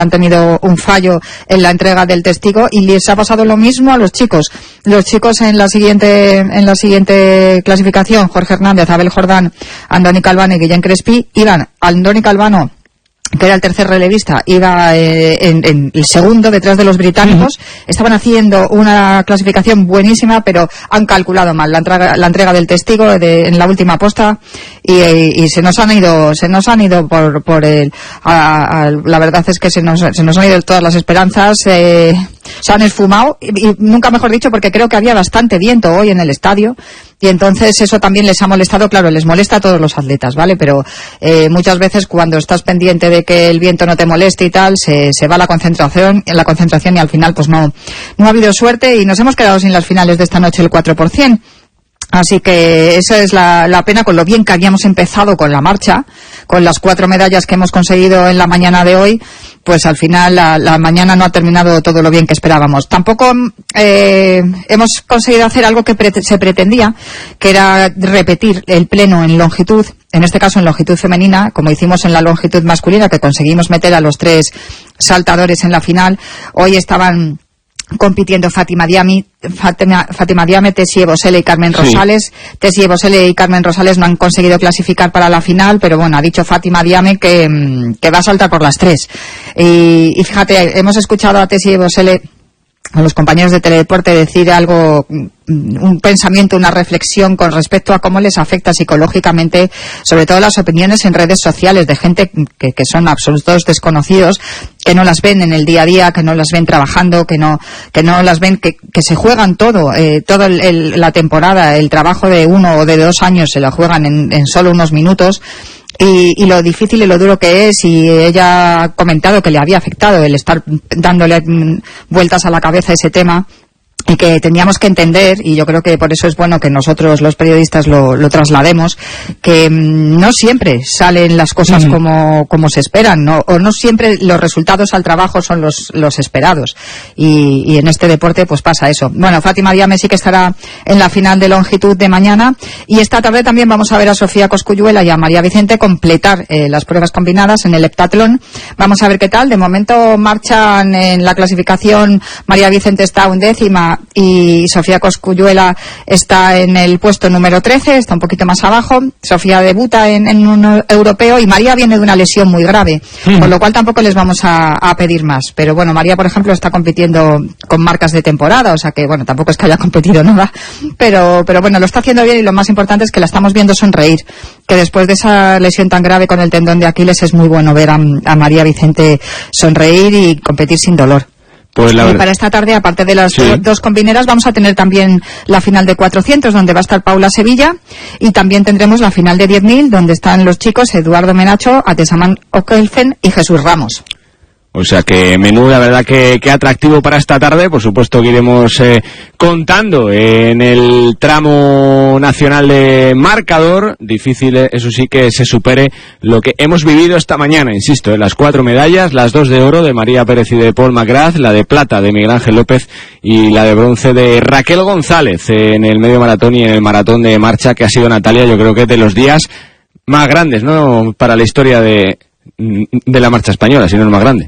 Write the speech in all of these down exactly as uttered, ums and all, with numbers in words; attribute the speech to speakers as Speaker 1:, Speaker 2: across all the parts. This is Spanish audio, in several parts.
Speaker 1: han tenido un fallo en la entrega del testigo, y les ha pasado lo mismo a los chicos. Los chicos en la siguiente en la siguiente clasificación, Jorge Hernández, Abel Jordán, Andoni Calvano y Guillén Crespi, iban Andoni Calvano, que era el tercer relevista, iba eh, en, en el segundo detrás de los británicos. Uh-huh. Estaban haciendo una clasificación buenísima, pero han calculado mal la entrega, la entrega del testigo de, en la última posta, y, y, y se nos han ido se nos han ido por por el a, a, la verdad es que se nos se nos han ido todas las esperanzas, eh, se han esfumado, y, y nunca mejor dicho, porque creo que había bastante viento hoy en el estadio. Y entonces eso también les ha molestado. Claro, les molesta a todos los atletas, ¿vale? Pero eh, muchas veces cuando estás pendiente de que el viento no te moleste y tal, se, se va la concentración, la concentración y al final pues no, no ha habido suerte, y nos hemos quedado sin las finales de esta noche el cuatro por ciento. Así que esa es la, la pena, con lo bien que habíamos empezado con la marcha, con las cuatro medallas que hemos conseguido en la mañana de hoy. Pues al final la, la mañana no ha terminado todo lo bien que esperábamos. Tampoco eh, hemos conseguido hacer algo que pre- se pretendía, que era repetir el pleno en longitud, en este caso en longitud femenina, como hicimos en la longitud masculina, que conseguimos meter a los tres saltadores en la final. Hoy estaban compitiendo Fátima Diame, Fátima, Fátima Diame, Tessie Bosele y Carmen Rosales. Sí. Tessie Bosele y Carmen Rosales no han conseguido clasificar para la final, pero bueno, ha dicho Fátima Diame que, que va a saltar por las tres. Y, y fíjate, hemos escuchado a Tessie Bosele, a los compañeros de Teledeporte, decir algo, un pensamiento, una reflexión con respecto a cómo les afecta psicológicamente, sobre todo las opiniones en redes sociales de gente que, que son absolutos desconocidos, que no las ven en el día a día, que no las ven trabajando, que no que no las ven, que, que se juegan todo, eh, toda la temporada, el trabajo de uno o de dos años se lo juegan en, en solo unos minutos. Y, y lo difícil y lo duro que es, y ella ha comentado que le había afectado el estar dándole vueltas a la cabeza ese tema, y que teníamos que entender, y yo creo que por eso es bueno que nosotros los periodistas lo, lo traslademos, que mmm, no siempre salen las cosas uh-huh. como, como se esperan, ¿no? O no siempre los resultados al trabajo son los, los esperados, y, y en este deporte pues pasa eso. Bueno, Fátima Diame sí que estará en la final de longitud de mañana, y esta tarde también vamos a ver a Sofía Cosculluela y a María Vicente completar eh, las pruebas combinadas en el heptatlón. Vamos a ver qué tal. De momento marchan en la clasificación, María Vicente está undécima y Sofía Cosculluela está en el puesto número trece, está un poquito más abajo. Sofía debuta en, en un europeo, y María viene de una lesión muy grave, mm. con lo cual tampoco les vamos a, a pedir más. Pero bueno, María, por ejemplo, está compitiendo con marcas de temporada, o sea que bueno, tampoco es que haya competido nada, pero, pero bueno, lo está haciendo bien, y lo más importante es que la estamos viendo sonreír, que después de esa lesión tan grave con el tendón de Aquiles es muy bueno ver a, a María Vicente sonreír y competir sin dolor. Pues la y para esta tarde, aparte de las sí. do, dos combineras, vamos a tener también la final de cuatrocientos, donde va a estar Paula Sevilla, y también tendremos la final de diez mil, donde están los chicos Eduardo Menacho, Atesaman Okelfen y Jesús Ramos.
Speaker 2: O sea que menú, la verdad que, que atractivo para esta tarde. Por supuesto que iremos eh, contando en el tramo nacional de marcador. Difícil, eso sí, que se supere lo que hemos vivido esta mañana, insisto, eh, las cuatro medallas, las dos de oro de María Pérez y de Paul McGrath, la de plata de Miguel Ángel López y la de bronce de Raquel González eh, en el medio maratón y en el maratón de marcha, que ha sido, Natalia, yo creo que de los días más grandes, ¿no?, para la historia de, de la marcha española, si no el más grande.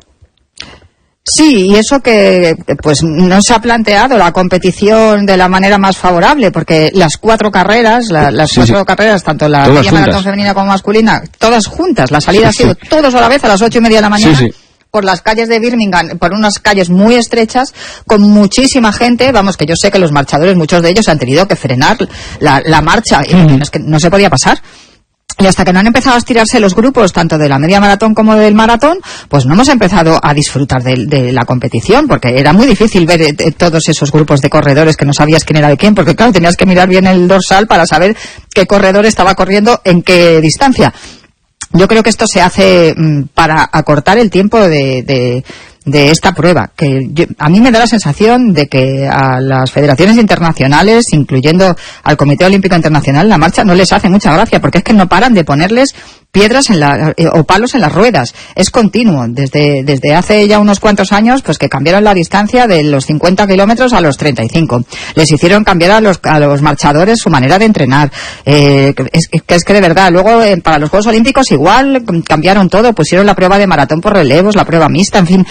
Speaker 1: Sí, y eso que pues no se ha planteado la competición de la manera más favorable, porque las cuatro carreras, la, las sí, cuatro sí. carreras, tanto la media maratón femenina como masculina, todas juntas, la salida sí, ha sido sí. todos a la vez a las ocho y media de la mañana, sí, sí. por las calles de Birmingham, por unas calles muy estrechas, con muchísima gente. Vamos, que yo sé que los marchadores, muchos de ellos han tenido que frenar la, la marcha, y mm. es que no se podía pasar. Y hasta que no han empezado a estirarse los grupos, tanto de la media maratón como del maratón, pues no hemos empezado a disfrutar de, de la competición, porque era muy difícil ver eh, todos esos grupos de corredores que no sabías quién era de quién, porque claro, tenías que mirar bien el dorsal para saber qué corredor estaba corriendo en qué distancia. Yo creo que esto se hace mmm, para acortar el tiempo de... de de esta prueba, que yo, a mí me da la sensación de que a las federaciones internacionales, incluyendo al Comité Olímpico Internacional, la marcha no les hace mucha gracia, porque es que no paran de ponerles piedras en la, eh, o palos en las ruedas. Es continuo. Desde, desde hace ya unos cuantos años, pues que cambiaron la distancia de los cincuenta kilómetros a los treinta y cinco. Les hicieron cambiar a los, a los marchadores su manera de entrenar. Eh, es, es que es que de verdad, luego eh, para los Juegos Olímpicos igual cambiaron todo, pusieron la prueba de maratón por relevos, la prueba mixta, en fin.